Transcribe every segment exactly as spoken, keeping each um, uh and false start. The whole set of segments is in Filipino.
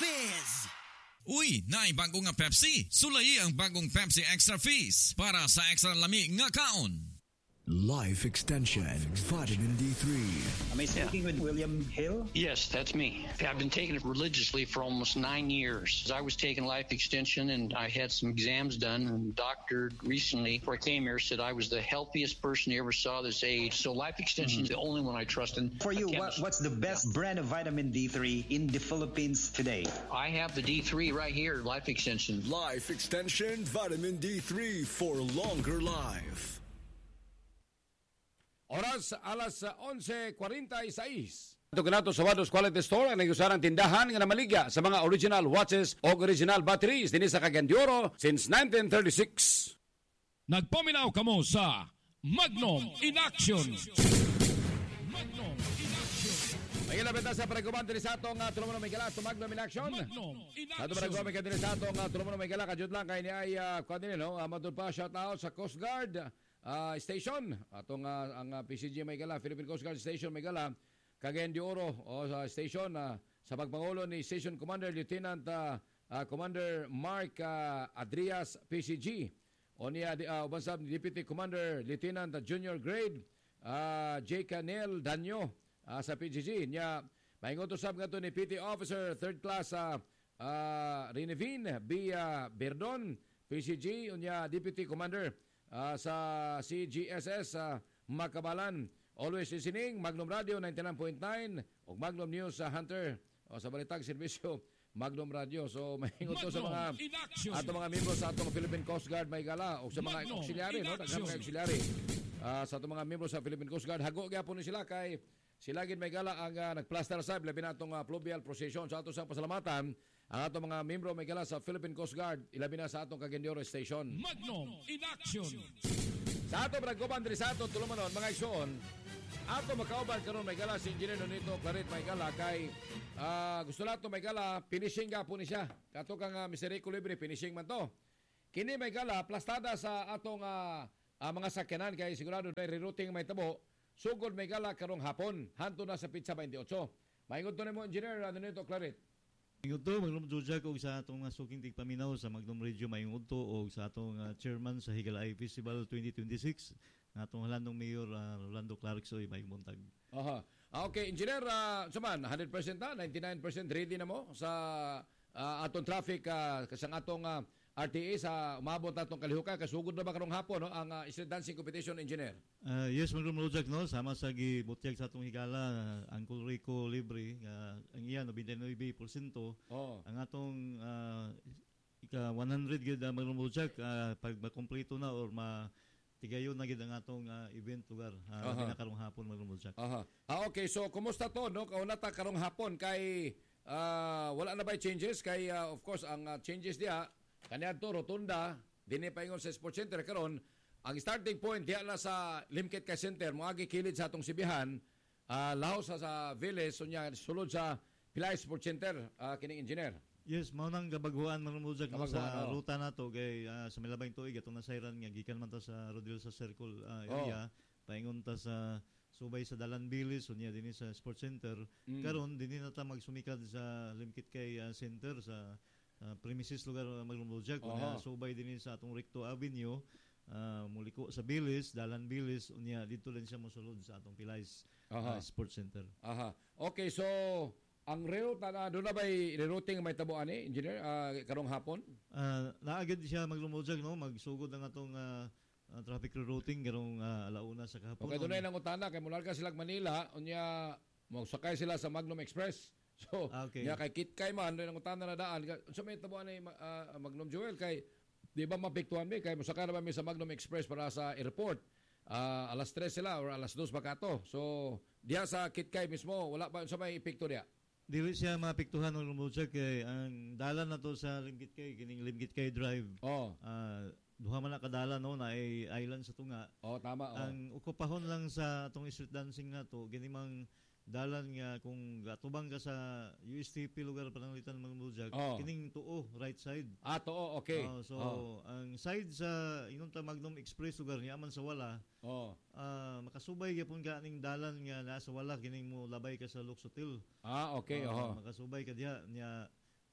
Fizz! Uy, naay bago nga Pepsi. Sulay ang bagong Pepsi Extra Fizz para sa extra lami nga kaon. Life Extension, Vitamin D three. Am I speaking with William Hill? Yes, that's me. I've been taking it religiously for almost nine years. I was taking Life Extension and I had some exams done, and the doctor recently, before I came here, said I was the healthiest person he ever saw this age. So Life Extension mm-hmm. is the only one I trust. And for you, what, what's the best yeah. brand of vitamin D three in the Philippines today? I have the D three right here, Life Extension. Life Extension Vitamin D three for longer life. Oras alas onse forty y seis. Ito kanato sa Wados Quality Store ang nagusarang tindahan nga namaligya sa mga original watches o original batteries din sa Cagayan de Oro since nineteen thirty-six. Nagpaminaw kamo sa Magnum in Action. Magnum in Action. May ilabenta sa paraguman din sa atong uh, tulungan may gala sa Magnum in Action. Magnum in Action. Sa atong paraguman din sa atong uh, tulungan may gala kajud lang kay ni ay uh, kung din no, uh, matod pa shout out sa Coast Guard. Uh, station atong uh, ang uh, P C G Maygala, Philippine Coast Guard Station Maygala, Cagayan de Oro o sa uh, station uh, sa pagpangulo ni Station Commander Lieutenant uh, uh, Commander Mark uh, Adrias P C G o niya uh, ubansab ni Deputy Commander Lieutenant uh, Junior Grade uh, J. Canel Danyo uh, sa P C G niya maingon to sab ngadto ni P T Officer third Class uh, uh, Renevin B. Uh, Berdon P C G o niya Deputy Commander Uh, sa C G S S uh, Makabalan. Always listening, Magnum Radio ninety-nine point nine o Magnum News sa uh, Hunter o sa Balitag Serbisyo Magnum Radio. So mahingot to sa mga ato mga miyembro sa atong Philippine Coast Guard Maygala o sa mga auxiliary no, daghang mga auxiliary uh, sa atong mga miyembro sa Philippine Coast Guard. Hago gyapon ni sila kay sila gid Maygala ang uh, nagplaster sa labi na atong uh, fluvial procession. Sa ato sa pasalamatan ang atong mga miyembro may gala sa Philippine Coast Guard, ilabi na sa atong Cagayan de Oro Station. Magnum in Action. Sa atong Bragoban diri sa atong tulumanon mga igsoon, ato makauban karon may gala si Engineer Nonito Claret may gala kay uh, gusto nato may gala finishing gapon ni siya. Kato kang uh, Mister Rico Libre finishing man to. Kini may gala plastada sa atong uh, uh, mga sakyanan kay sigurado na rerouting may tabo. Sugod may gala karong hapon, hanto na sa Pizza twenty-eight. Maingod to nimo Engineer Nonito Claret. Mayong to, Magnum Jojak o sa atong uh, suking tigpaminaw sa Magnum Radio mayong to o sa atong uh, chairman sa Higalay Festival twenty twenty-six na atong halandong Mayor uh, Rolando Clarksoy mayong buntag. Aha. Ah, okay, Engineer, uh, saman, one hundred percent na, ninety-nine percent ready na mo sa uh, atong traffic uh, kasang atong uh, R T A sa umabot atong kalihukan. Kasugod na ba karong hapon no, ang uh, street dancing competition, Engineer? Uh, yes, Magnum Jojak, no? Sama sa gibutyag sa atong Higala, uh, Uncle Rico Libre, uh, ang iyan, ninety-nine percent oh. Ang atong uh, ika one hundred gid uh, Magnum Jojak, uh, pag makompleto na or ma tigayon na gid ang atong uh, event lugar uh, uh-huh. karong hapon Magnum Jojak. Uh-huh. Ah, okay, so kumusta to no? Kauna ta karong hapon kay uh, wala na ba changes kay uh, of course ang uh, changes dia kaniya to rotunda dinhi paingon sa Sports Center karon ang starting point diya na sa Limkit Kay Center moagi kilid sa atong Sibihan uh, laho sa sa Village unya sulod sa Pilay Sports Center uh, kining Engineer. Yes, mao nang gabaguan manumujag no, sa oh. ruta nato kay uh, sa Milabay tuig atong nasayran nga gikan man ta sa Rodel sa Circle uh, area oh. paingon ta sa subay sa Dalan Bilis unya dinhi sa Sports Center mm. karon dinhi na ta magsumikad sa Limkit Kay uh, Center sa Uh, premises lugar uh, Maglumlojag unya subay din sa atong Recto Avenue uh, muliko sa Bilis, Dalan Bilis unya dito lang siya mosulod sa atong Pilais uh, Sports Center. Aha. Okay, so ang route na do na bay rerouting may tabo ani Engineer uh, karong hapon? Uh, naagad siya Maglumlojag no magsugod ang atong uh, uh, traffic rerouting karong uh, alauna sa kahapon. Okay, dunay nang utana kay mularga sila Manila unya magsakay sila sa Magnum Express. So, okay. Ya kay kit kay man nang utana na daan. So may tabo ani uh, Magnum Joel kay di ba mapiktuhan mi kay mosaka na ba mi sa Magnum Express para sa airport. Uh, alas tres sila or alas dos bakato. So, diha sa kit kay mismo wala ba sa may epekto diha? Dili siya mapiktuhan ng lumutsak kay ang dalan na to sa Limkit Kay kining Limkit Kay Drive. Oh. Uh, duha man na kadala no na ay island sa tunga. Oh, tama. Oh. Ang okupahon lang sa atong street dancing nato gini mang dalan nga kung gatubang ka sa U S T P lugar pananglitan mga Muljag oh. kining tuo right side ah tuo okay uh, so oh. ang side sa inunta Magnum Express lugar niya man sa wala oh uh, makasubay gyapon ka ning dalan nga nasa wala kining mo labay ka sa Lux Hotel ah okay uh, oh makasubay ka diha niya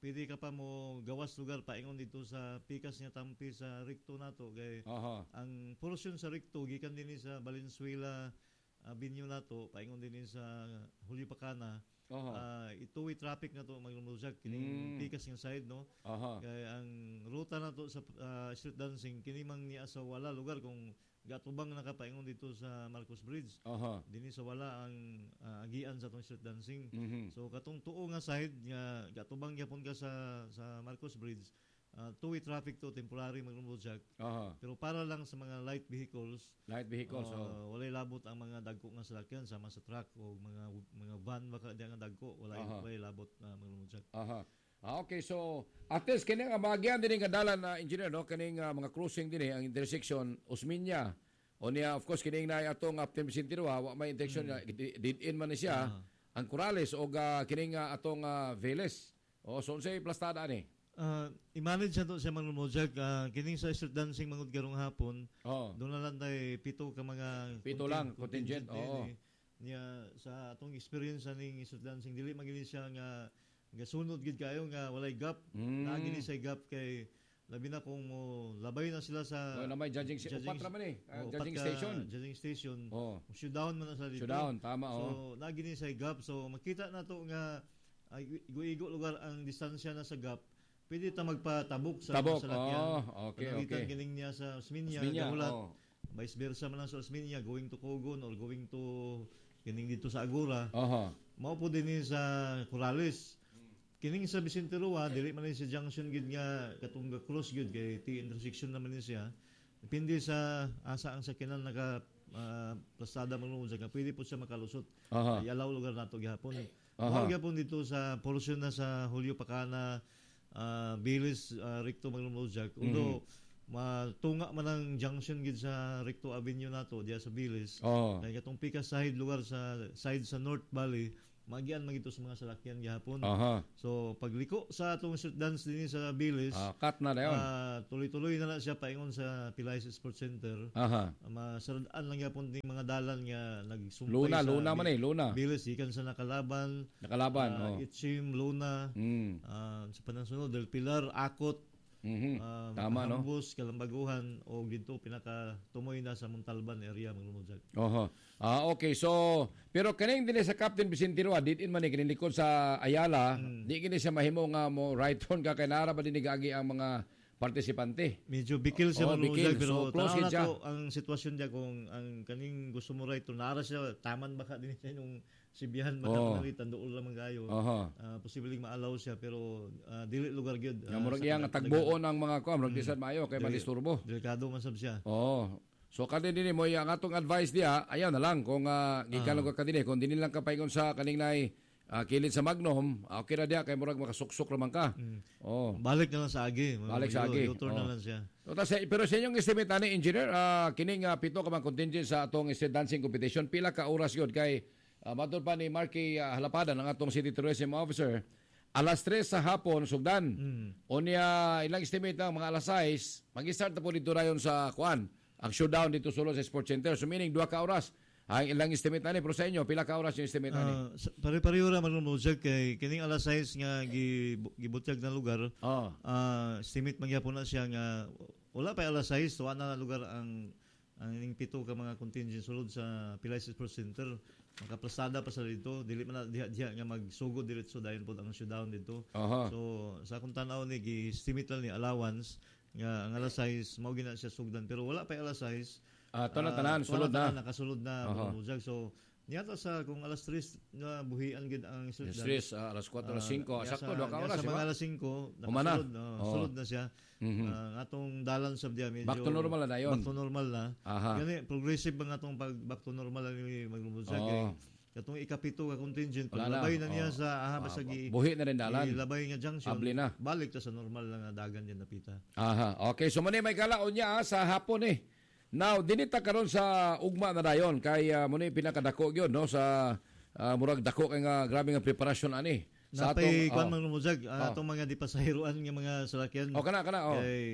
pwede ka pa mo gawas lugar paingon dito sa pikas nga tampi sa Ricto nato kay Aha. ang portion sa Ricto gikan din sa Valenzuela Avenue nato paingon din sa Julio Pacana. Aha. Uh, ituwi traffic na to maglumulujag kining Mm. pikas nga side no. Aha. Kay ang ruta na to sa uh, street dancing kini mang niya sa wala lugar kung gatubang nakapaingon dito sa Marcos Bridge. Aha. Dinhi sa wala ang uh, agian sa tong street dancing. Mhm. So katong tuo nga side nga gatubang gyapon ka sa sa Marcos Bridge, uh, two-way traffic to temporary maglumulujag. Aha. Pero para lang sa mga light vehicles, Light vehicles. uh, oh. walay labot ang mga dagko nga sasakyan sama sa truck o mga mga van baka di nga dagko walay Aha. walay labot na maglumulujag. Aha. Ah, okay, so at least kini nga maagian din nga dalan na engineer no kaning uh, mga crossing din ang intersection Osminya. O niya of course kini na atong Aptim Vicentero wa may intersection mm. did in man ni siya Uh-huh. ang Corrales o uh, kini nga atong uh, Veles. O so unsay plastada ni? Uh, i-manage na to siya maglumulujag uh, kining sa street dancing mangud karong hapon. Oh. Doon na lang tay pito ka mga Pito contingent- lang, contingent, din oo. eh. Niya sa atong experience ning street dancing dili magini siya nga nga sunod gid kayo nga walay gap. Mm. Na gini say gap kay labi na kung mo labay na sila sa Oh, na may judging, si- judging- upat ra man eh. Uh, oh, upat judging ka station. Judging station. Oh. Showdown man na sa dito. Showdown, tama So oh. na gini say gap so makita na to nga ay igo-igo lugar ang distansya na sa gap. Pwede ta magpatabok sa Tabok. salakyan. Oh, okay, Panagitan okay. kining niya sa Osminya, Osminya, Gamulat. oh. Vice versa man lang sa Osminya, going to Cogon or going to kining dito sa Agora. Aha. Mao po din ni sa Corrales. Kining sa Vicente Roa, dili man ni sa junction gid nga katong cross gid kay T intersection naman ni siya. Depende sa asa ang sakyanan naka uh, plastada man sa nga pwede po siya makalusot. Aha. Ay alaw lugar nato gihapon. Aha. Mao gyapon dito sa portion na sa Julio Pacana, uh, Bilis, uh, Ricto Maglumulujag. Although matunga man ang junction gid sa Ricto Avenue nato diya sa Bilis. Oh. Kay katong pika side lugar sa side sa North Valley, magian magito sa mga salakyan gihapon. Aha. So pagliko sa atong street dance dinhi sa Bilis, Ah, cut na dayon. ah, tuloy-tuloy na na siya paingon sa Pilay Sports Center. Aha. Masaradaan lang gyapon ding mga dalan nga nagsumpay Luna, sa Luna man eh, Luna. Bilis ikan sa Nakalaban, Nakalaban, ah, oh. Itchim, Luna, Mm. ah, sa panansunod Del Pilar, Akot, Mhm. ah, Tama no. Hambos, Kalambaguhan o dito pinaka tumoy na sa Montalban area maglumujag. Oho. Ah, okay. So, pero kaning dinhi sa Captain Vicente Roa, dit in man ni kining likod sa Ayala, Hmm. di kini siya mahimo nga mo right on ka kay nara ba dinhi agi ang mga partisipante. Medyo bikil siya Oh, maglumujag bikil. pero So, close tanaw gid na siya. to ang sitwasyon niya kung ang kaning gusto mo right to nara siya taman baka din siya yung sibihan Oh. makapalitan doon lang kayo. Oho. Ah, posibleng maalaw siya pero ah, dili lugar gyud. Nga murag iyang tagbuon ang mga kuan, murag disad maayo kay Dili. madisturbo. Delikado man sab siya. Oo. So kani dinhi mo yang atong advice diha, ayaw na lang kung uh, gikan ka dinhi kung dinhi lang ka paingon sa kaning nay uh, kilid sa Magnum, ah, okay ra diha kay murag makasuksok raman ka. Oh. Balik na lang sa agi. Balik sa agi. U-turn na Oh. lang siya. So, ta, pero sa inyong estimate ani engineer, ah, kining uh, pito ka man contingent sa atong street dancing competition, pila ka oras yun kay uh, matod pa ni Marky uh, Halapadan ang atong city tourism officer. Alas tres sa hapon sugdan. Mm. O niya ilang estimate na mga alas sais, mag-start na po dito rayon sa kuan. Ang showdown dito sulod sa Sports Center. So meaning duha ka oras. Ang ilang estimate ani pero sa inyo pila ka oras yung estimate ani? Ah, sa- pare-pareho ra man mujag kay kining alas sais nga gi- gibutyag na lugar. Oh. Ah, estimate man gyapon na siya nga wala pa alas sais tuwa na lugar ang ang ining pito ka mga contingent sulod sa Pilay Sports Center. Makaplasada pa sa dito, dili man na diha, diha nga magsugod diretso dayon pod ang showdown dito. Aha. So sa akong tan-aw ni gi-estimate lang ni allowance nga ang alas sais mao gina siya sugdan pero wala pa alas sais. Ah, tanan Ah, tanan sulod tanan, na. nakasulod na Aha. mujag. So niyata sa kung alas tres na buhian gid ang street Yes, dance. tres, ah, alas kwatro, alas singko. Ah, Sakto sa- duha ka diya oras, Sa di mga ba? alas singko, Humana. nakasulod, oh, Oo. sulod na siya. Mhm. Ah, atong dalan sa diya medyo Back to normal na dayon. Back to normal na. Aha. Gani progressive ba nga atong pag back to normal na ni maglumulsa Oo. kay katong ikapito ka contingent Wala na. paglabay na niya Oo. sa aha Ah, basta gi buhi na rin dalan. ilabay nga junction. Abli na. Balik ta sa normal lang nga dagan diyan napita. Aha. Okay, so mani may kalaon niya ah, sa hapon eh. Now, dinita karon sa ugma na dayon kay uh, muni pinakadako gyud no sa ah, murag dako kay nga grabe nga preparasyon ani. Sa Napay atong kuan oh. man lumuzag Oh. atong mga di pasahiruan nga mga salakyan. Oh, kana kana oh. Kay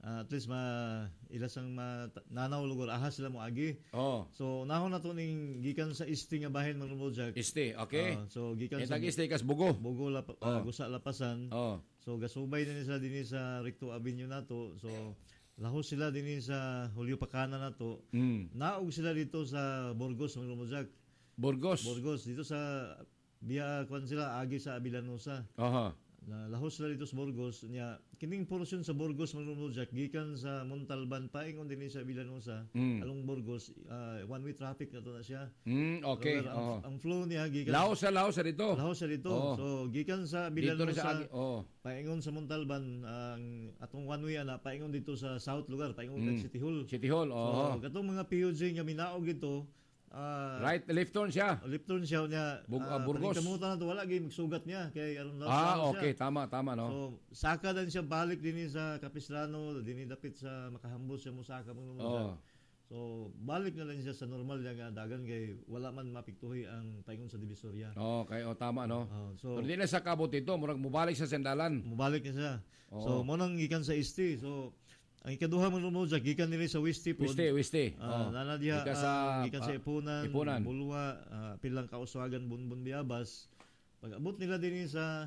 uh, at least ma ilasang ma nanaw lugar aha sila mo agi. Oh. So nahon nato ning gikan sa Isti nga bahin mga lumojak. Isti, okay. Uh, so gikan Itag sa isti kas bugo. Bugo lap, Oh. uh, Gusa Lapasan. Oh. So gasubay din sila dinhi sa Recto Avenue nato. So lahos sila dinhi sa Julio Pacana nato. Mm. Naog sila dito sa Burgos mga lumojak. Burgos. Burgos dito sa biya kwan sila agi sa Abilanosa. Aha. Na lahos sila dito sa Burgos nya kining portion sa Burgos mga lumojak gikan sa Montalban paingon dinhi sa Abilanosa Mm. along Burgos uh, one way traffic na to na siya. Mm, okay. Pero ang, Oh. ang flow niya gikan Laos sa Laos sa dito. lahos siya dito. Oh. So gikan sa Dito na Abilanosa sa agi. Oh. paingon sa Montalban ang atong one way ana paingon dito sa south lugar paingon Mm. kag City Hall. City Hall. So Oh. katong mga P O J nga minaog dito ah Right, left turn siya. Lipton siya niya Bug- uh, ah, Burgos. Kamutan na to wala gyud magsugat niya kay aron daw Ah, siya. okay, tama, tama no. So saka din siya balik dinhi sa Capistrano, dinhi dapit sa Makahambos siya mo saka mo Oh. So balik na lang siya sa normal niya nga dagan kay wala man mapiktuhi ang paingon sa Divisoria. Okay, oh tama no. Oh, so Pero di na sa kabot ito, murag mubalik sa sendalan. mubalik na siya. Oo. So mo nang gikan sa Isti. So ang ikaduha mo mo sa gikan nila sa Wisti pod. Wiste, wiste. Ah, Oh. nana diha Gikan sa sa, gikan sa ah, Ipunan, Ipunan. Bulwa, ah, pilang kauswagan Bunbun Biabas. Pag-abot nila din sa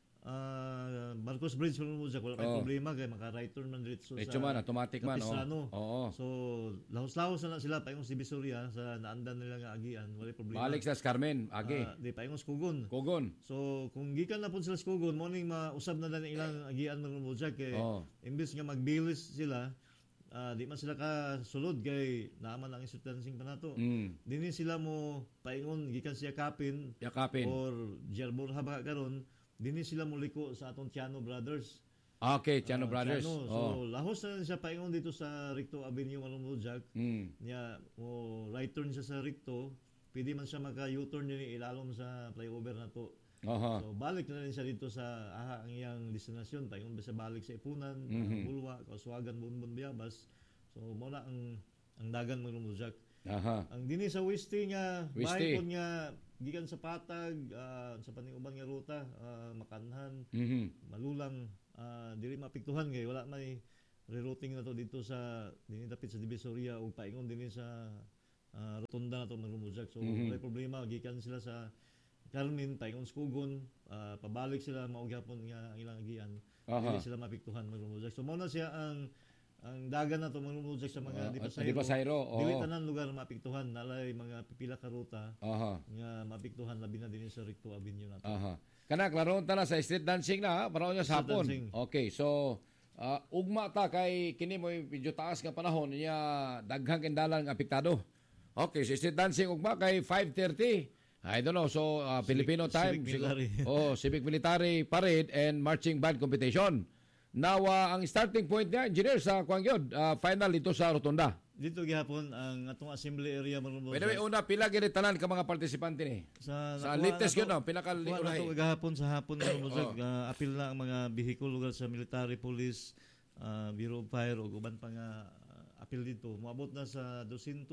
ah, Marcos Bridge mo sa wala may Oh. problema kay maka right turn man diretso sa Medyo man, automatic man. Capistrano. Oh. Oo. So lahos-lahos na sila paingon sa Divisoria sa naandan nila nga agian, wala problema. Balik sa Carmen, agi. Ah, di paingon sa Kugon. Kogon. So kung gikan na pud sila sa Kugon, mo ning mausab na lang ilang agian man mo kay Oo. imbes nga magbilis sila, ah, di man sila ka sulod kay naaman ang insultancing pa nato. Mm. Dinhi sila mo paingon gikan siya kapin Yakapin. or Jerbor haba karon, dinhi sila mo liko sa atong Tiano Brothers. Okay, Tiano Ah, Brothers. Tiano. So Oh. lahos na lang siya paingon dito sa Recto Avenue Malumujak. Mm. Niya mo right turn siya sa Recto, pwede man siya maka U-turn din ilalom sa flyover na to. Aha. So balik na rin siya dito sa aha ang iyang destinasyon, paingon ba sa balik sa Ipunan, Mhm. Bulwa, Kauswagan, Bunbun, Biabas. So mo na ang ang dagan Malumujak. Aha. Ang dinhi sa Wisti nga Wisti. bahay po nga gikan sa Patag, ah, sa paninguban nga ruta, ah, Makanhan, Mhm. Malulang, ah, dili mapiktuhan kay wala may rerouting na to dito sa dinhi dapit sa Divisoria ug paingon dinhi sa ah, rotunda na to Malumujak. So Mhm. may problema gikan sila sa Carmen, paingon sa Kugon, ah, pabalik sila maog gyapon nga ang ilang agian. Aha. Dili sila mapiktuhan Malumujak. So mao na siya ang ang dagan na to Malumujak sa mga Ah, di ah, pasahero. di pasahero, oo. Dili tanan lugar mapiktuhan, nalay mga pipila ka ruta Aha. nga mapiktuhan labi na dinhi sa Recto Avenue nato. Aha. Kana klaro ta na sa street dancing na, para niya sa Street hapon. dancing. Okay, so ah, ugma ta kay kini mo medyo taas nga panahon niya daghang kindalan nga apektado. Okay, so street dancing ugma kay five thirty. I don't know. So ah, Filipino time. civic military. Oh, civic military parade and marching band competition. Now, ah, ang starting point niya, engineer, sa Kuangyod, ah, final dito sa Rotunda. Dito gihapon ang atong assembly area Malumujak. Pwede may una, pila gini tanan ka mga partisipante ni? Sa, Sa nakuha latest na yun, to- no? Pinaka nakuha na unahin. to gahapon sa hapon Malumujak. Oh. Uh, apil na ang mga vehicle lugar sa military police, uh, Bureau of Fire ug uban pa nga uh, apil dito. Moabot na sa two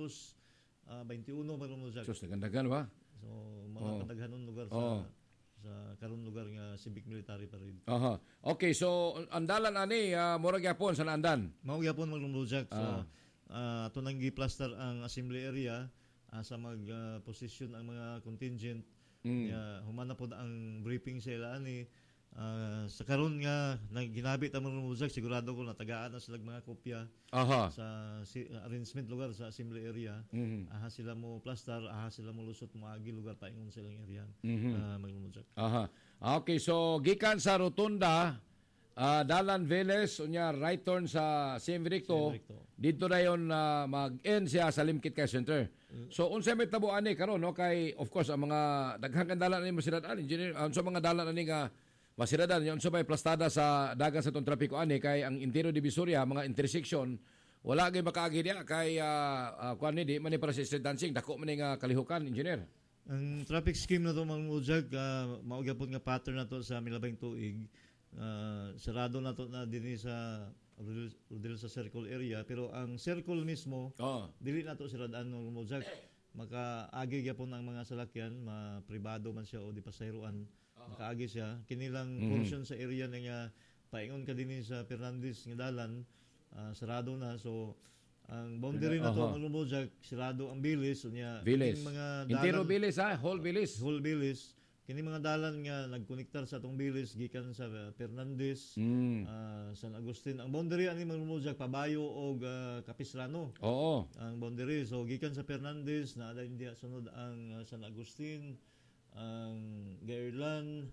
twenty-one Malumujak. Sus, nagandagan ba? So mga Oh. kadaghanon lugar sa Oh. sa karon lugar nga civic military parade. Aha. Okay, so andalan ani uh, murag gyapon sa naandan. Mao gyapon Malumujak. So Ah. uh, ato nang gi-plaster ang assembly area uh, sa mag uh, position ang mga contingent. Mm. Ya, humana pod ang briefing sa ila ani. Ah, sa karon nga nang ginabit ang Malumujak, sigurado ko natagaan na sila mga kopya Aha. sa si, arrangement lugar sa assembly area. Mhm. Aha sila mo plaster, aha sila mo lusot mo agi lugar paingon sa ilang area. Mhm. Ah, Malumujak. Aha. Okay, so gikan sa Rotunda, ah, Dalan Veles unya right turn sa Siem Victo. Siem Victo. Dito na yon uh, mag-end siya sa Limkit Care Center. So unsa may tabuan ni karon no kay of course ang mga daghang kandalan ni masiradan engineer unsa mga dalan ani nga masiradan yon unsa may plastada sa dagan sa tong trapiko ani kay ang Interior Divisoria mga intersection wala gay makaagi diha kay uh, uh, kuan ni di man ni para sa street dancing dako man ni nga kalihukan engineer. Ang traffic scheme na to Malumujak, uh, mao gyapon nga pattern na to sa milabing tuig. Ah, sarado na to na dinhi sa Rodel, Rodel sa circle area pero ang circle mismo Oh. dili na to siradaan ng Malumujak. Makaagi gyapon ang mga salakyan, ma pribado man siya o di pasahiruan. Makaagi siya kinilang Mhm. portion sa area na nga paingon ka dinhi sa Fernandez nga dalan ah, sarado na. So ang boundary na to Aha. mga lumujag, sarado ang bilis unya. Bilis. kining mga Intero dalan- bilis ha, whole bilis. whole bilis. Kini mga dalan nga nagkonektar sa atong bilis gikan sa uh, Fernandez, Mm. ah, San Agustin. Ang boundary ani mga lumujag pabayo og ah, Capistrano. Oo. Ang boundary so gikan sa Fernandez na diya sunod ang uh, San Agustin, ang Gairlan,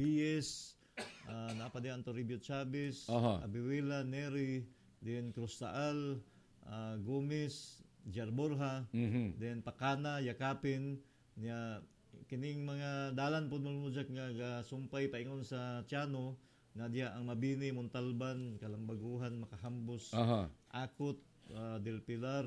Hies, uh, napa diyan Toribio Chavez, Aha. Abiwila, Neri, then Crustaal, uh, Gomez, Jarborja, Mhm. then Pakana, Yakapin, niya kining mga dalan pud malumujak nga ga sumpay paingon sa Tiano na diya ang Mabini, Montalban, Kalambaguhan, Makahambos, Aha. Akot, uh, Del Pilar,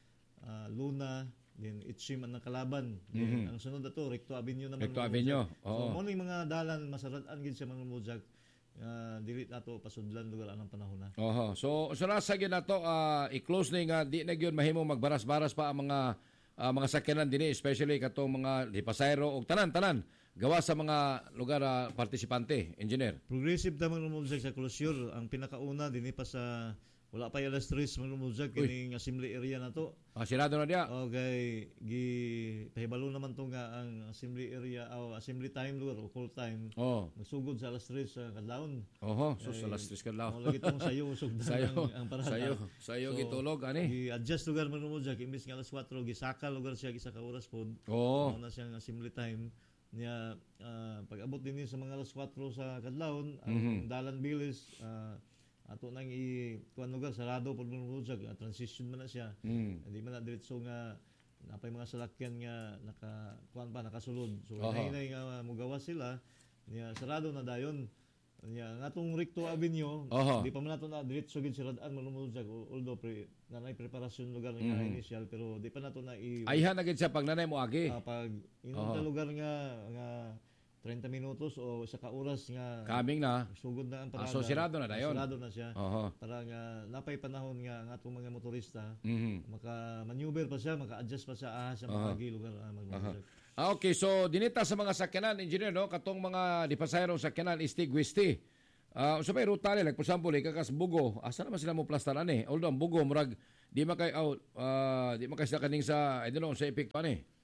uh, Luna, then Itchim ang nakalaban. Then, ang sunod na to, Recto Avenue naman. Recto mga Avenue, mujag. So, oo. mo ni mga dalan, masaratan gid siya mga mujag. Uh, dili nato pasudlan lugar anang panahon na. Oho. So sa rasa gyud nato ah, i-close ni nga di na gyud mahimo magbaras-baras pa ang mga ah, mga sakyanan dinhi, especially katong mga lipasayro og tanan-tanan gawa sa mga lugar ah, partisipante, engineer. Progressive ta mga mujag sa closure. Ang pinakauna dinhi pa sa wala pa alas tres mga mujag Uy. kining assembly area na to. Ah, sirado na diya. Okay, gi pahibalo naman to nga ang assembly area o assembly time lugar o call time. Oh. Magsugod sa alas tres sa kadlawon. Oho, so Ay, sa last tres kadlaw. Mo lagi tong sayo usog Sayo, ang, ang parada. sayo, sayo gitulog ani. Gi-adjust lugar man mo jak imbis nga alas kwatro gisaka lugar siya isa ka oras pod. Oo. Mao na siyang assembly time niya ah, pag-abot din sa mga alas kwatro sa kadlawon ang Mhm. dalan bilis ah, ato nang i kuan lugar sarado pod mo jak ah, transition man na siya. Mm. Hindi man na diretso nga napay mga salakyan nga naka kuan pa nakasulod. So Aha. hinay nga mugawas sila niya sarado na dayon. Niya nga atong Recto Avenue, Aha. di pa man nato na diretso gid siradaan manumulsag although pre nanay preparasyon lugar nga Mhm. initial pero di pa nato na i Ayhan na gid sa pagnanay mo agi. ah, pag inom Aha. ta lugar nga nga thirty minutos o sa ka oras nga Kaming na. sugod na ang Ah, parada. so sirado na dayon. Sirado na siya. Oho. Para nga napay panahon nga ang atong mga motorista Mhm. maka-maneuver pa siya, maka-adjust pa siya ahas sa Aha. mga agi lugar ah, magmamagsak. Ah, okay, so dinita sa mga sakyanan, engineer, no? Katong mga dipasayro sakyanan, istig, wisti. Ah, uh, so may ruta nila, like, for example, ikakas Bugo, asa naman sila mo plastaran eh? Although ang Bugo, murag, di makay out, ah, di makay sila kaning sa, I don't know, sa epekto ano eh.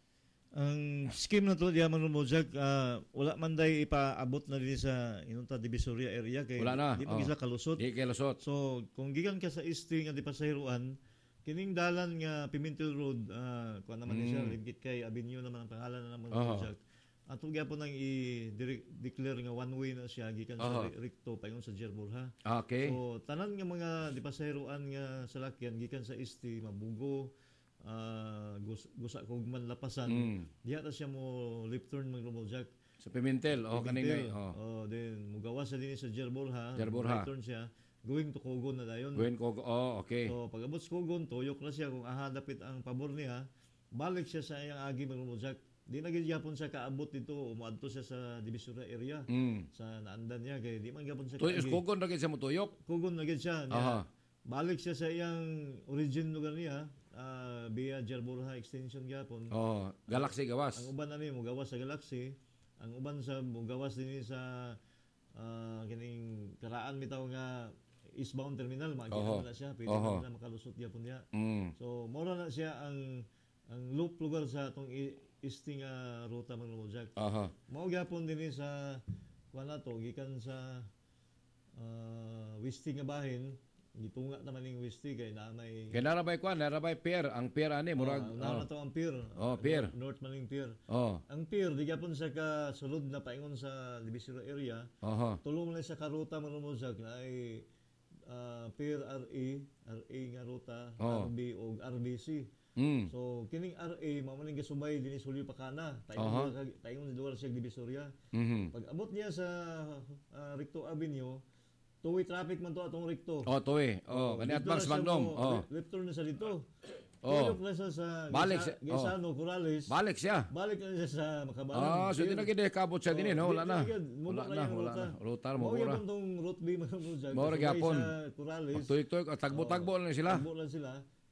Ang scheme na to diya man mo jag wala man day ipaabot na din sa inunta Divisoria area kay Wala na, di pa oh. sila kalusot. Di kay lusot. So kung gikan ka sa Easting nga di pasahiruan kining dalan nga Pimentel Road uh, kuan naman Mm. mm. siya ligit kay Avenue naman ang pangalan na naman Aha. mo jag. Ato gyapon nang i-declare nga one way na siya gikan Aha. sa Recto paingon sa Jerborha. Okay. So tanan nga mga di pasahiruan nga salakyan gikan sa Easting Mabugo uh, gus, gusa kogman lapasan Mm. diha ta siya mo left turn maglumojak Sa Pimentel, oh, kaning Pimentel. oh. Oh, then mugawas sa din sa Jerborha Jerborha. right turn siya going to Kogon na dayon. Gawin ko, oh, okay. So pag abot sa Kogon tuyok na siya kung aha dapit ang pabor niya balik siya sa iyang agi maglumojak di na gid gyapon sa kaabot dito umadto siya sa Divisoria area Mm. sa naandan niya kay di man gyapon sa Tuyos kaagi. kukon ra gid sa mo tuyok. Kogon na gid siya Aha. niya. Balik siya sa iyang origin lugar niya uh, via Jerborha extension gyapon. Oh, Galaxy gawas. Ang uban ani mo gawas sa Galaxy, ang uban sa mo gawas din sa ah, kining karaan bitaw nga eastbound terminal Oho. magiging na siya, pwede Oho. na makalusot gyapon niya. Mm. So mora na siya ang ang loop lugar sa atong i- easting nga ruta man lumojak. Aha. Mao gyapon din sa kuan nato gikan sa uh, Wisting nga bahin, gitunga naman ning Wisting kay na may Kaya narabay kwan, narabay pier. Ang pier ani, murag. uh, na to ang pier. Oh, pier. North, North Maling Pier. Oh. Ang pier, di gyapon sa kasulod na paingon sa Divisoria area, Aha. tulong na sa karuta manumuzag na ay uh, pier R A, R A nga ruta, Oh. R B o R B C. Mm. So kining R A mao maning gasubay dinhi Sulyo Pakana, Aha. paingon uh paingon dual siya Divisoria. Mhm. Pag abot niya sa uh, Recto Avenue, two-way traffic man to atong Recto. Oh, tuwi. Oh, kani dito advance na siya Magnom. mo- Oh. Left turn na sa dito. Oh. Tuyok na siya sa Balik Gisa- siya- oh. Gisano, Corrales. Balik siya. Balik na siya sa Makabalan. Ah, so di na gid kabot siya dinhi, no? Wala na. Wala na, yung wala ruta. na. Ruta mo Mao mura. gyapon tong route B man mo dyan. Mao ra Kasabay gyapon. sa Corrales. Tuyok-tuyok, tagbo-tagbo lang sila. Tagbo lang sila.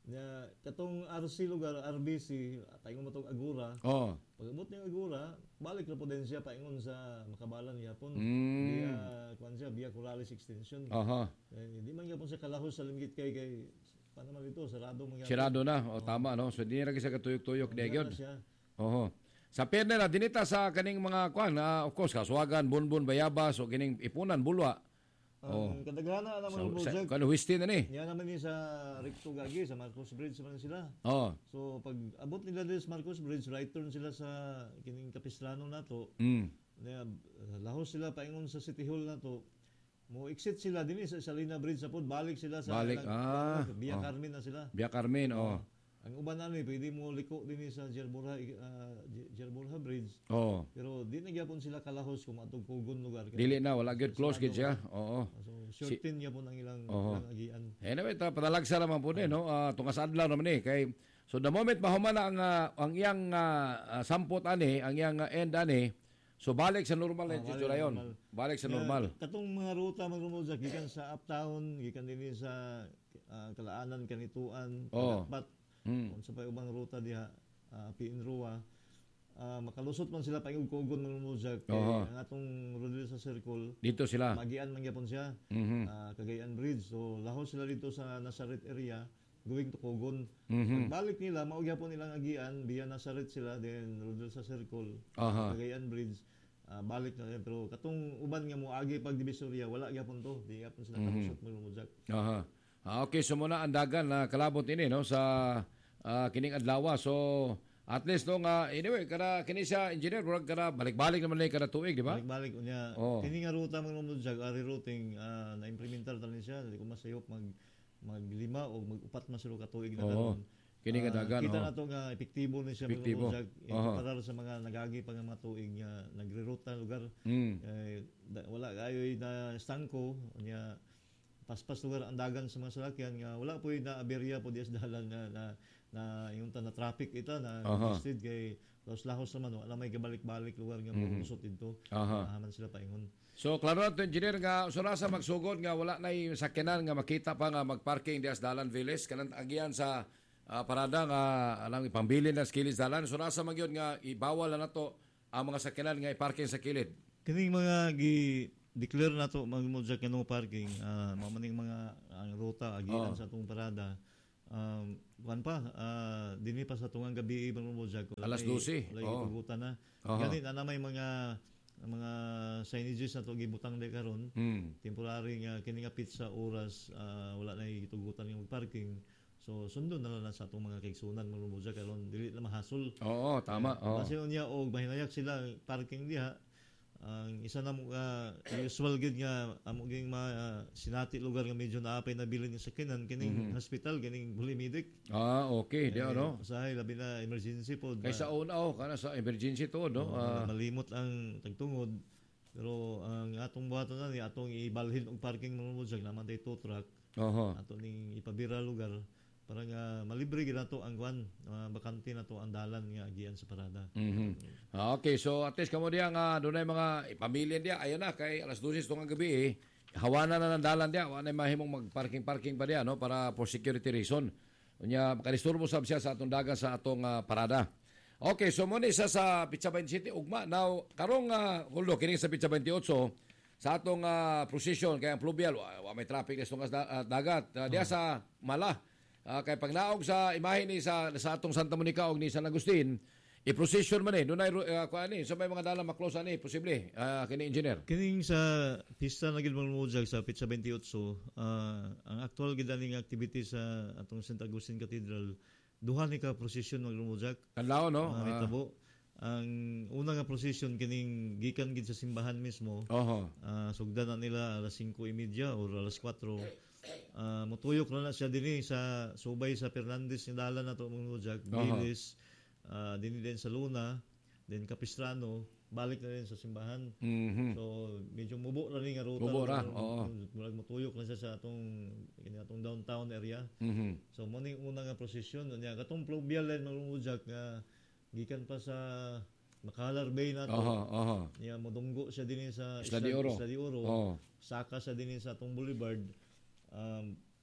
Nya katong R C lugar R B C paingon mo tong Agura. Oh. Pag-abot ng Agura, balik na po din siya paingon sa Makabalan yapon. Mm. Via kuan siya via Corrales extension. Aha. Eh, di man gyapon sa kalahos sa linggit kay kay paano man dito sarado man gyapon. Sirado na. O tama no. So di na kasi katuyok-tuyok Diyan gyud. na siya. Oho. Sa perna na dinita sa kaning mga kuan, ah, of course kaswagan, bunbun, bayabas o kining ipunan, bulwa. Oh. Ang kadaghanan naman So, ng sa, project. kuan huisti na ni. Yan naman ni sa Recto Gagi sa Marcos Bridge man sila. Oh. So pag abot nila din sa Marcos Bridge, right turn sila sa kining Capistrano nato. Mm. Kaya uh, lahos sila paingon sa City Hall nato. Mo exit sila dinhi sa Salina Bridge sa pod, balik sila sa Balik, ah. Via Oh. Carmen na sila. Biya Carmen, oh. Ang uban na ni pwede mo liko dinhi sa Jerburha uh, Jerburha Bridge. Oh. Pero di na gyapon sila kalahos kung atong kugon lugar. Dili na wala gyud close gid siya. Oo. So shorten gyapon ang ilang, Oho. ilang agian. Anyway, ta padalagsa naman po din, no? Uh, tungas adlaw naman ni kay so the moment mahuman na ang uh, ang iyang uh, sampot ani, ang iyang uh, end ani, so balik sa normal Ah, na balik itsura sa yon. normal. Balik sa Kaya, normal. Katong mga ruta magrumosa gikan sa uptown, gikan dinhi sa ah, Kalaanan, Kanituan, Oo. Pagakpat, Mm. kung sa pa ubang ruta diha, uh, Piinrua, ah, makalusot man sila paing kugon magrumosa kay Oo. ang atong Rodel sa Circle, Dito sila. magian man gyapon siya, Mhm. ah, Cagayan Bridge. So lahos sila dito sa Nazareth area going to Cogon. Mhm. Pagbalik nila, mao gyapon nilang agian via Nazareth sila, then Rodel sa Circle, Aha. Cagayan Bridge. Ah, balik na rin. Pero katong uban nga mo agi pag Divisoria, wala gyapon to. Di gyapon sila kalusot mo lumujak. Aha. Ah, okay, so muna ang dagan na kalabot ini no sa ah, kining adlaw. So at least no nga anyway kada kini siya engineer murag kada balik-balik naman ni kada tuig, di ba? Balik-balik unya. Oo. Kini nga ruta mo lumujak, ari routing ah, na implementar tani siya. Di ko masayop mag maglima o mag-upat man sila katuig na Oo. karon. Kini nga Ah, dagan. kita oh. na to nga epektibo ni siya Epektibo. lumujak. Oo. Para sa mga nagagi pa nga mga tuig nga nagre-route na lugar. Mm. Eh, da, wala kayo na stangko unya paspas lugar ang dagan sa mga salakyan nga wala po na aberya po dias dalan na na, na yung ta na traffic ita na Aha. listed kay los lahos naman wala may gabalik-balik lugar nga Mhm. mm dito. Aha. Mahaman sila paingon. So klaro na to engineer nga surasa magsugod nga wala na yung sakyanan nga makita pa nga magparking dias dalan Village kanang agian sa ah, parada nga alang ipambili na sa kilid dalan surasa magyud nga ibawal na nato ang mga sakyanan nga iparking sa kilid. Kining mga gi declare na to magmudya kanong parking uh, mamaning mga ang ruta agian Oo. sa atong parada. Um, kuan pa uh, dinhi pa sa tungang gabi ibang mudya ko. Alas dose. Wala Oo. itugutan na. Aha. Ganit ana may mga mga signages na to gibutang de karon. Hmm. Temporary nga kini nga pizza oras ah, wala na itugutan nga parking. So sundon na lang sa atong mga kaigsunan malumudya karon dili na mahasol. Oo, tama. Oo. Kasi unya og mahinayak sila parking diha. Ang isa na mo uh, usual gid nga amo ging ma ah, sinati lugar nga medyo naapay na bilin sa kinan kining hospital kining Bulimedic. Ah, okay, di ano. Usahay labi na emergency pod. Kaysa una oh, kana sa emergency to no. Uh, Ah, malimot ang tagtungod. Pero ang atong buhaton na ni atong ibalhin og parking mga mudjag naman tay tow truck oho. ato ning ipabira lugar para nga malibre gid nato ang kwan uh, bakante nato ang dalan nga agian sa parada. Mhm. Ah, okay, so at least kamo diya nga dunay mga pamilya diya ayon na kay alas dose tong gabi eh. Hawana na ng dalan diya, wa na mahimong magparking-parking pa diya no para for security reason. Unya makadisturbo sab siya sa atong dagan sa atong ah, parada. Okay, so mo ni isa sa Pizza twenty-seven ugma. Now, karong uh, huldo kini sa Pizza twenty-eight sa atong ah, procession kay ang pluvial wa, wa may traffic na tungas da, ah, dagat. Uh, diya sa Mala. Ah, kay pagnaog sa imahe ni sa sa atong Santa Monica og ni San Agustin, i-procession man eh. Dunay uh, kuan ni, so may mga dalan maklos ani posible. Ah, kini engineer. Kining sa pista na gid mga mudjag sa Pizza twenty-eight uh, ang actual gid aning activity sa atong Saint Agustin Cathedral duha ni ka procession maglumujag. Kanlao no. Uh, Ah, hitabo. Ang una nga procession kining gikan gid sa simbahan mismo. oho. Uh, sugdan na nila alas singko y media or alas kwatro. Uh, mutuyok na na siya dinhi sa subay sa Fernandez ni dalan nato mga mudjag. Aha. Bilis, uh, dinhi din sa Luna, then Capistrano, balik na rin sa simbahan. Mhm. So medyo mubo ra ni nga ruta. Mubo ra, Murag- oo. Murag matuyok na siya sa atong kini atong downtown area. Mhm. So mo ning una nga prosesyon unya katong pluvial line malumujak nga gikan pa sa Macalar Bay nato. Oho, oho. Niya modunggo siya dinhi sa Isla de Oro. Isla de Oro. Oo. Saka sa dinhi sa atong boulevard. Um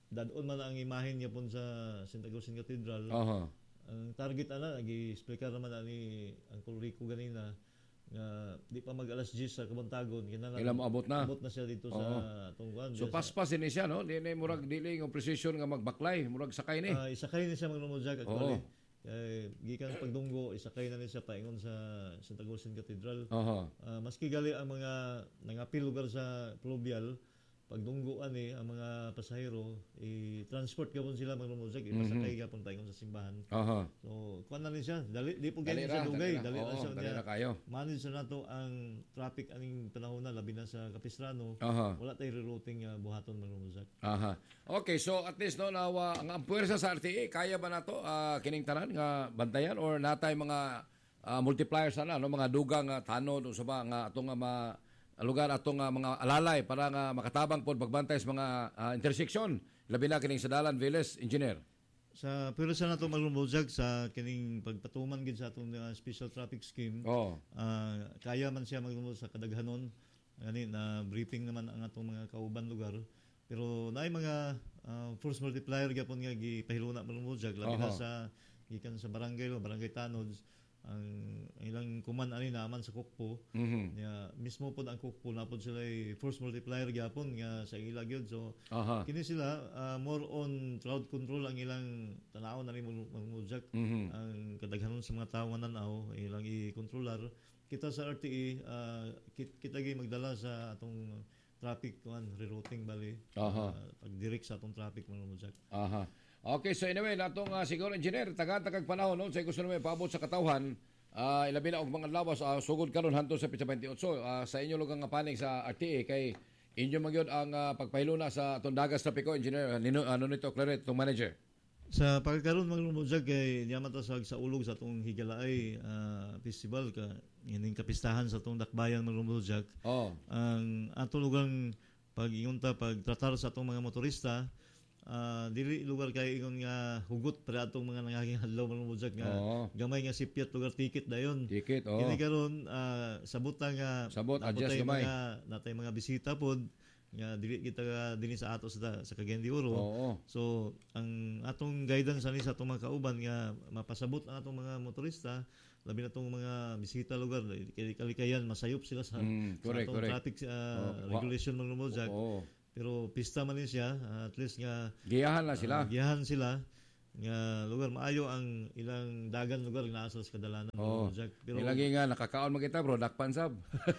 dadon man ang imahen niya pon sa Saint Agustin Cathedral. Aha. Ang target ana nagi-explain naman ani ang Rico ganina nga di pa mag alas diyes sa kabuntagon kinahanglan Ilang abot na. abot na siya dito Oo. sa tungkuan. So paspas ini siya no, di na murag dili ng precision nga magbaklay, murag sakay ni. Ah, isakay ni siya maglumojag Oo. actually. Kay gikan pagdunggo isakay na ni siya paingon sa Saint Agustin Cathedral. Aha. Ah, maski gali ang mga nangapil lugar sa Pluvial, pagdunggo ani ang mga pasahero i-transport gapon sila maglumojag, ipasakay gapon paingon sa simbahan. Aha. So, kuan na ni siya. Dali di po Dali gani ra, sa dugay, dali dali ra. na Oo, siya dali niya. na kayo. Manage na nato ang traffic aning panahon na labi na sa Capistrano. Aha. Wala tay rerouting nga buhaton maglumojag. Aha. Okay, so at least no nawa ang, ang puwersa sa R T A kaya ba nato ah, kining tanan nga bantayan or natay mga ah, multipliers na no mga dugang nga tanod usa ba nga atong nga ma lugar atong nga mga alalay para nga makatabang pod pagbantay sa mga ah, intersection labi na kining sa Dalan Viles engineer. Sa pero sa nato maglumojag sa kining pagpatuman gid sa atong uh, special traffic scheme. Oh. Ah, kaya man siya maglumojag sa kadaghanon. Gani na briefing naman ang atong mga kauban lugar. Pero naay mga uh, force multiplier gyapon nga gipahiluna maglumojag labi na Aha. sa gikan sa barangay o barangay Tanods ang ilang kuman ani naman sa Kukpo. Mhm. Ya mismo pod ang Kukpo na pod sila force multiplier gyapon nga sa ila gyud. So Aha. kini sila ah, more on crowd control ang ilang tanawon ani maglumojag. Mhm. Ang kadaghanon sa mga tawo nanaw ilang i-kontrolar. Kita sa R T A ah, kit, kita gi magdala sa atong traffic kuan rerouting bali. Aha. Ah, pag-direct sa atong traffic maglumojag. Aha. Okay, so anyway, natong uh, siguro engineer, taga-tagag panahon no, sa gusto naman paabot sa katawhan, uh, ilabi na og mga lawas uh, sugod karon hanto sa pitsa twenty-eight. Uh, sa inyo lugang nga panig sa R T A kay inyo magyud ang uh, pagpahiluna sa atong dagas trapiko engineer uh, nino, ano nito Claret, tong manager. Sa pagkaroon maglumojag kay yaman ta sa sa ulog sa atong Higalaay ah, festival ka ining kapistahan sa atong dakbayan maglumojag. Oh. Ang atong lugang pag-ingon ta pagtratar sa atong mga motorista ah, dili lugar kay ingon nga hugot para atong mga nangaging hadlaw maglumojag nga Oo. gamay nga sipyat lugar ticket dayon. Ticket, oh. Kini karon ah, sabot na nga Sabot, napot adjust tay gamay. mga natay mga bisita pod nga dili kita dinhi sa ato sa sa Cagayan de Oro. Oo. So ang atong guidance ani sa atong mga kauban nga mapasabot ang atong mga motorista labi na tong mga bisita lugar kay kalikayan masayop sila sa, Mm, sa correct, atong correct. traffic uh, Oh, wa- regulation maglumojag. Oo. Pero pista man ni siya ah, at least nga Giyahan na sila. ah, giyahan sila nga lugar maayo ang ilang dagan lugar nga nasa sa kadalanan Oo. maglumojag. Pero Ilagi nga nakakaon man kita bro, dakpan sab.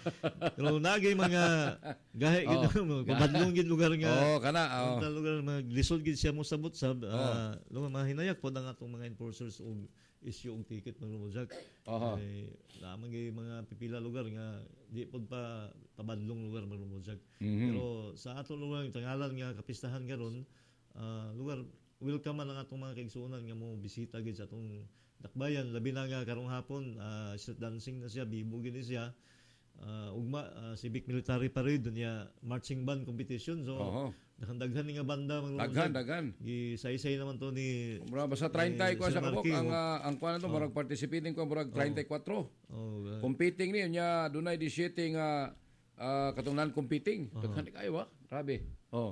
pero nagay mga gahe gid Oo. pabadlong gid lugar nga Oo, kana. Oh. Ang lugar maglisod gid siya mo sabot sab uh, lugar mahinayak pod ang atong mga enforcers og issue og ticket maglumojag. Aha. Ay lamang gay mga pipila lugar nga di pod pa pabadlong lugar maglumojag. Mhm. Pero sa atong lugar tangalan nga kapistahan karon ah, lugar welcome man ang atong mga kaigsuonan nga mo bisita gid sa atong dakbayan labi na nga karong hapon uh, street dancing na siya bibo gid ni siya. Uh, ugma uh, civic military parade niya marching band competition so Oho. daghan nga banda maglumojag. Daghan, daghan. Gisaysay naman to ni Mura basta thirty ko Sir sa kabok Marky, ang oh. uh, ang kuan to murag participating ko murag thirty-four. oh, uh, Competing ni nya dunay seventeen nga uh, katong non-competing. Daghan kayo ba? Grabe. Oh.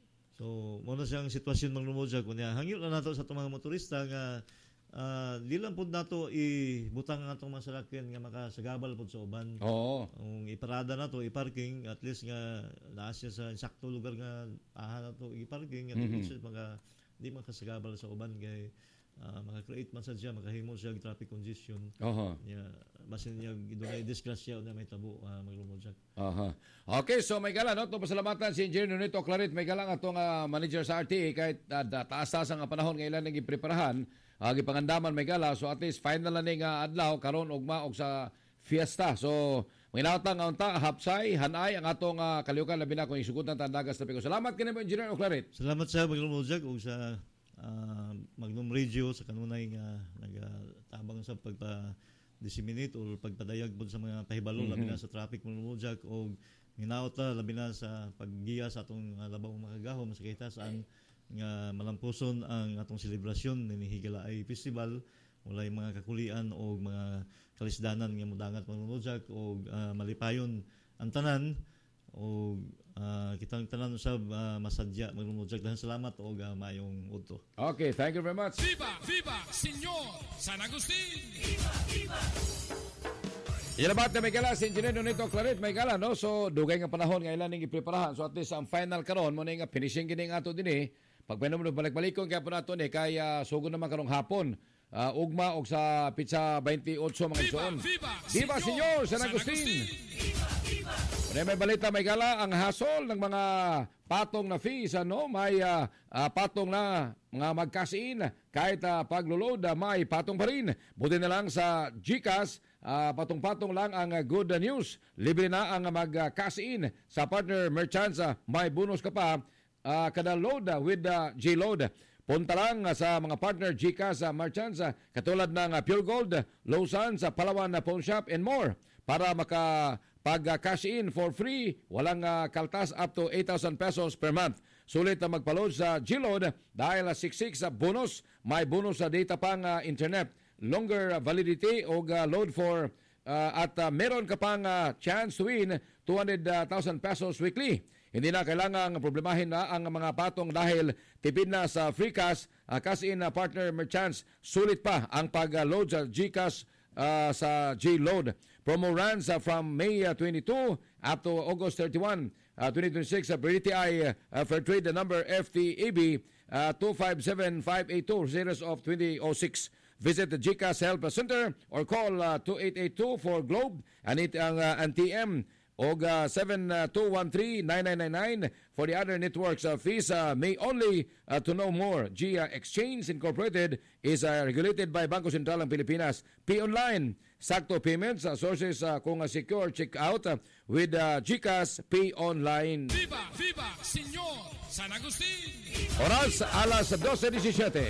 So, mo na siyang sitwasyon maglumojag kunya. Hangyo na nato sa atong mga motorista nga ah, di lang pud nato ibutang ang atong mga salakyan nga makasagabal pud sa uban. Oo. Kung iparada na to, i-parking, at least nga naa siya sa sakto lugar nga aha na to i-parking at least maka di makasagabal sa uban kay ah, maka-create man sad siya, makahimo siya og traffic congestion. Oho. Ya, basin niya dunay disgrasya na may tabo uh, maglumojag. Aha. Okay, so may gala no, to pasalamatan si Engineer Nonito Claret, may gala nga atong uh, manager sa R T A kahit uh, taas-taas ang panahon nga ilan nang gipreparahan, uh, gipangandaman may gala, so at least final na ning uh, adlaw karon ugma og sa fiesta. So manginawta nga unta hapsay hanay ang atong uh, kaliukan labi na kung isugutan ta dagas tapiko. Salamat kini mo Engineer Claret. Salamat sa maglumojag ug sa ah, Magnum Radio sa kanunay nga nagatabang sa pagpa disseminate or pagpadayag pod sa mga pahibalo labi na sa traffic maglumojag og minaot ta labi na sa paggiya sa atong uh, labaw makagahom sa kahitasan nga malampuson ang atong selebrasyon ni Higalaay Festival. Walay mga kakulian o mga kalisdanan nga mudangat maglumojag o uh, malipayon ang tanan o uh, kitang tanan sa uh, masadya magmumujag dahan salamat og uh, mayong udto. Okay, thank you very much. Viva, viva, Senyor San Agustin! Ilabat na may gala, si Engineer Nonito Claret, may gala, no? So, dugay nga panahon nga ilan ning ipreparahan. So, at least ang final karon mo na nga finishing gining ato din eh. Pag pwede balik-balikon kaya po nato ni, kaya sugod naman karong hapon. Uh, ugma og sa pizza twenty-eight mga igsoon. Viva, Viva, Senyor San Agustin! May, may balita, may gala, ang hasol ng mga patong na fees, ano, may uh, uh, patong na mga magkasiin, kahit uh, paglo-load, uh, may patong pa rin. Buti na lang sa GCash, uh, patong-patong lang ang uh, good news. Libre na ang magkasiin sa partner merchants, uh, may bonus ka pa uh, kada load uh, with uh, G-Load. Punta lang sa mga partner GCash uh, merchants uh, katulad ng uh, Pure Gold, Lawson, sa Palawan uh, Pawn Shop and more para maka pag-cash in for free, walang uh, kaltas up to eight thousand pesos per month. Sulit na magpa-load sa G-Load dahil uh, six-six uh, bonus, may bonus sa uh, data pang uh, internet, longer uh, validity o uh, load for uh, at uh, meron ka pang uh, chance to win two hundred thousand pesos weekly. Hindi na kailangang problemahin na ang mga patong dahil tipid na sa free cash, uh, cash in uh, partner merchants. Sulit pa ang pag-load sa GCash uh, sa G-Load. Promo runs uh, from May uh, twenty-two up to August thirty-first, uh, twenty twenty-six. Uh, P T I uh, Fair Trade, the number F T A B uh, two five seven five eight two, series of twenty oh six. Visit the GCash Help Center or call uh, two eight eight two for Globe and it ang uh, N T M og uh, seven two one three nine nine nine nine for the other networks. Uh, fees uh, may only uh, to know more. G uh, Exchange Incorporated is uh, regulated by Bangko Sentral ng Pilipinas. Pay online, sakto payments, uh, sources uh, kung uh, secure check out uh, with uh, GCash Pay online. Viva, viva, Senyor San Agustin! Oras alas twelve seventeen.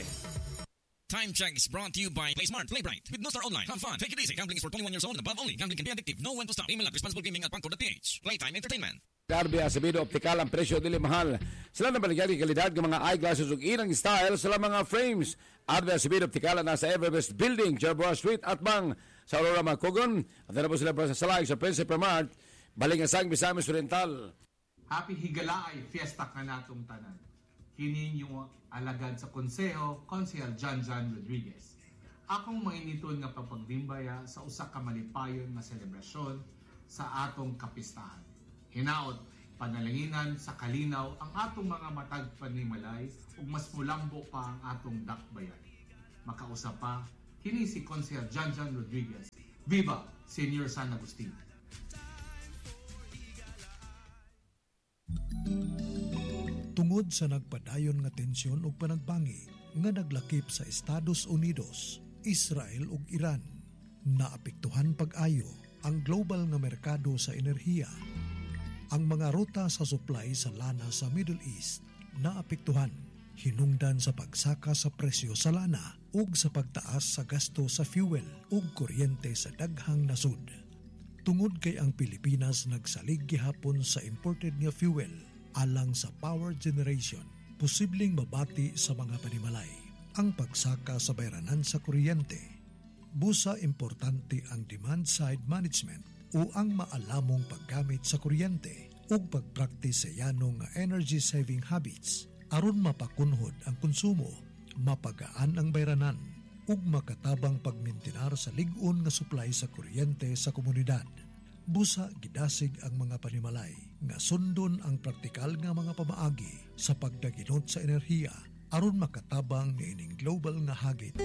Time check is brought to you by Play Smart, Play Bright. With No Star Online, have fun, take it easy. Gambling is for twenty-one years old and above only. Gambling can be addictive. Know when to stop. Email at responsible gaming at pangko dot p h. Playtime Entertainment. Darby Acevedo Optical, ang presyo dili mahal. Sila na baligyan ng kalidad ng mga eyeglasses ug irang style sila mga frames. Darby Acevedo Optical nasa Everbest Building, Jerboa Street, Atbang, sa Aurora, Macogon. At na po sila sa Salag, sa Principe Mart, Balingasang, Misamis Oriental. Happy Higalaay Fiesta ka natong tanan. Kini yung alagad sa konseho, Konsehal John John Rodriguez. Akong mainiton nga papagdimbaya sa usa ka malipayon nga selebrasyon sa atong kapistahan. Hinaot, panalanginan sa kalinaw ang atong mga matag panimalay ug mas mulambo pa ang atong dakbayan. Makausap pa, kini si Konsehal John John Rodriguez. Viva, Senyor San Agustin! Tungod sa nagpadayon nga tensyon ug panagbangi nga naglakip sa Estados Unidos, Israel ug Iran, naapektuhan pag-ayo ang global nga merkado sa enerhiya. Ang mga ruta sa supply sa lana sa Middle East naapektuhan, hinungdan sa pagsaka sa presyo sa lana ug sa pagtaas sa gasto sa fuel ug kuryente sa daghang nasud. Tungod kay ang Pilipinas nagsalig gihapon sa imported nga fuel alang sa power generation, posibleng mabati sa mga panimalay ang pagsaka sa bayranan sa kuryente. Busa importante ang demand-side management o ang maalamong paggamit sa kuryente ug pagpraktis sa yanong energy-saving habits aron mapakunhod ang konsumo, mapagaan ang bayranan ug makatabang pagmintinar sa lig-on nga supply sa kuryente sa komunidad. Busa gidasig ang mga panimalay nga sundon ang praktikal nga mga pamaagi sa pagdaginot sa enerhiya aron makatabang niining global nga hagit.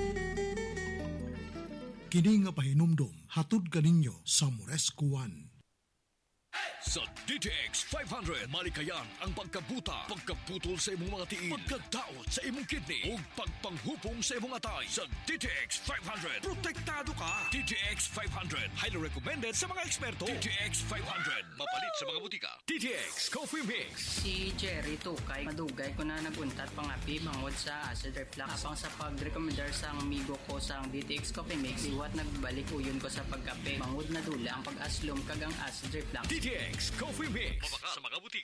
Kini nga pahinumdom hatod kaninyo sa Moresco One. Sa D T X five hundred, malikayan ang pagkabuta, pagkaputol sa imong mga tiil, pagkadaot sa imong kidney, ug pagpanghupong sa imong atay. Sa D T X five hundred, protektado ka. D T X five hundred, highly recommended sa mga eksperto. D T X five hundred, mapalit sa mga butika. D T X Coffee Mix. Si Jerry Tukay, madugay ko na naguntat pangapi bangod sa acid reflux. Apang sa pagrekomendar sa amigo ko sa D T X Coffee Mix, iwat nagbalik uyon ko sa pagkape. Bangod na dula ang pag-aslom kagang acid reflux. D T X Coffee Mix. Mabaka sa mga butika.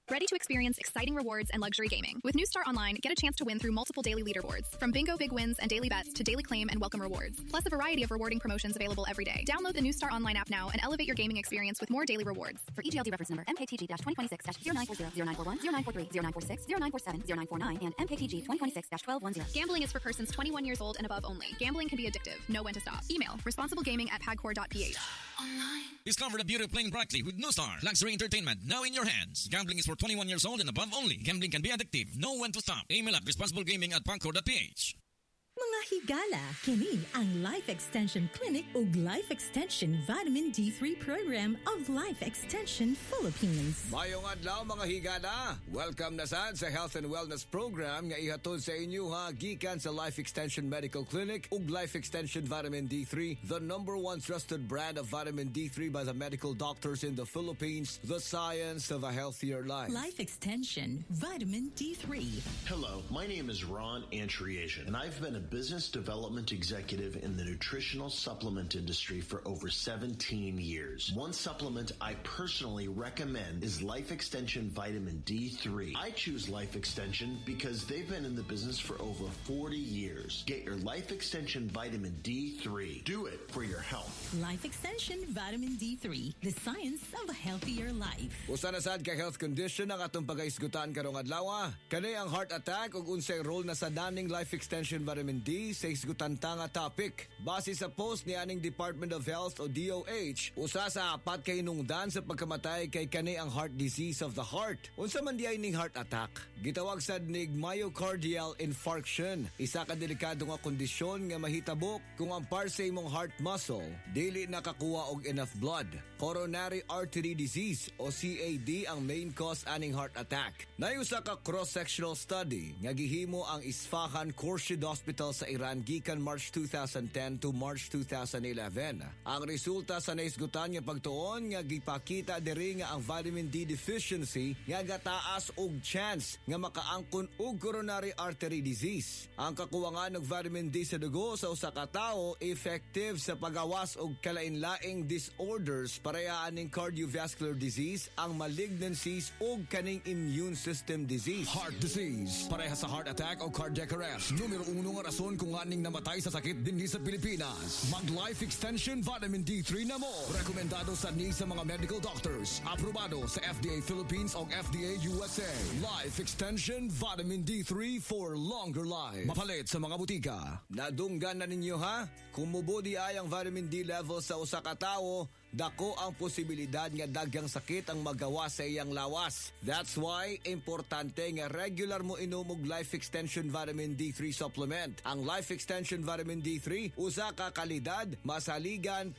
Ready to experience exciting rewards and luxury gaming? With New Star Online, get a chance to win through multiple daily leaderboards. From bingo big wins and daily bets to daily claim and welcome rewards. Plus a variety of rewarding promotions available every day. Download the New Star Online app now and elevate your gaming experience with more daily rewards. For E G L D reference number M K T G twenty twenty-six zero nine four zero zero nine four one zero nine four three zero nine four six zero nine four seven zero nine four nine and M K T G twenty twenty-six twelve ten. Gambling is for persons twenty-one years old and above only. Gambling can be addictive. Know when to stop. Email responsiblegaming at pagcor dot p h. Discover the beauty of playing brightly with New Star. Luxury entertainment now in your hands. Gambling is for twenty-one years old and above only. Gambling can be addictive. Know when to stop. Email at responsiblegaming at pagcor dot p h. Mga higala, kini ang Life Extension Clinic ug Life Extension Vitamin D three Program of Life Extension Philippines. Mayong adlaw mga higala. Welcome na sad sa Health and Wellness Program nga ihatod sa inyo ha gikan sa Life Extension Medical Clinic ug Life Extension Vitamin D three, the number one trusted brand of vitamin D three by the medical doctors in the Philippines, the science of a healthier life. Life Extension Vitamin D three. Hello, my name is Ron Antriasian, and I've been a business development executive in the nutritional supplement industry for over seventeen years. One supplement I personally recommend is Life Extension Vitamin D three. I choose Life Extension because they've been in the business for over forty years. Get your Life Extension Vitamin D three. Do it for your health. Life Extension Vitamin D three, the science of a healthier life. Usa na sad ka health condition ang atong pagaisgutan karong adlaw. Kani ang heart attack ug unsay role na sa daning Life Extension Vitamin D sa isgutan ta nga topic. Base sa post ni aning Department of Health o D O H, usa sa apat kay hinungdan sa pagkamatay kay kani ang heart disease of the heart. Unsa man diay ning heart attack? Gitawag sad nig myocardial infarction. Isa ka delikado nga kondisyon nga mahitabo kung ang par sa imong heart muscle dili nakakuha og enough blood. Coronary artery disease o C A D ang main cause aning heart attack. Nayusa ka cross-sectional study nga gihimo ang Isfahan Khurshid Hospital sa Iran gikan March twenty ten to March twenty eleven. Ang resulta sa naisgutan nga pagtuon nga gipakita diri nga ang vitamin D deficiency nga gataas og chance nga makaangkon og coronary artery disease. Ang kakuwangan ng vitamin D sa dugo sa usa ka tawo effective sa pagawas og kalain-laing disorders parehas ning cardiovascular disease, ang malignancies ug kaning immune system disease. Heart disease, parehas sa heart attack o cardiac arrest. Numero uno nga rason kung aning namatay sa sakit dinhi sa Pilipinas. Mag Life Extension Vitamin D three na mo. Rekomendado sa ni sa mga medical doctors. Aprobado sa F D A Philippines o F D A U S A. Life Extension Vitamin D three for longer life. Mapalit sa mga butika. Nadunggan na ninyo ha? Kung mubodi ay ang vitamin D level sa usa ka tawo, dako ang posibilidad nga daghang sakit ang magawa sa iyang lawas. That's why importante nga regular mo inom og Life Extension Vitamin D three supplement. Ang Life Extension Vitamin D three usa ka kalidad, masaligan,